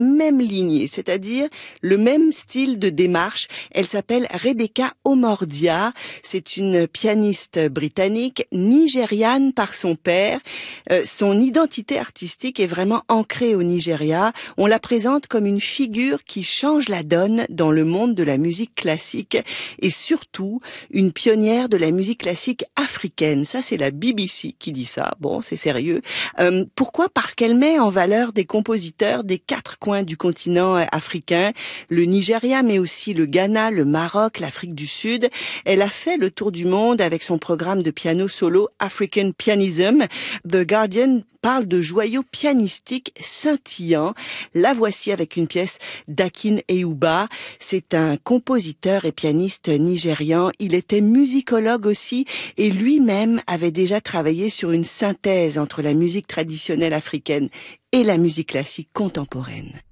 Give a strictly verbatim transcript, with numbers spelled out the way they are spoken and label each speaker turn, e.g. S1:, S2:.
S1: même lignée, c'est-à-dire le même style de démarche. Elle s'appelle Rebecca Omordia. C'est une pianiste britannique, nigériane par son père. Euh, son identité artistique est vraiment ancrée au Nigeria. On la présente comme une figure qui change la donne dans le monde de la musique classique et surtout une pionnière de la musique classique africaine. Ça, c'est la B B C qui dit ça. Bon, c'est sérieux. Euh, pourquoi ? Parce qu'elle met en valeur des compositeurs des quatre coins du continent africain, le Nigeria, mais aussi le Ghana, le Maroc, l'Afrique du Sud. Elle a fait le tour du monde avec son programme de piano solo African Pianism. The Guardian parle de joyaux pianistiques scintillants. La voici avec une pièce d'Akin Eyuba. C'est un compositeur et pianiste nigérian. Il était musicologue aussi et lui-même avait déjà travaillé sur une synthèse entre la musique traditionnelle africaine et la musique classique contemporaine.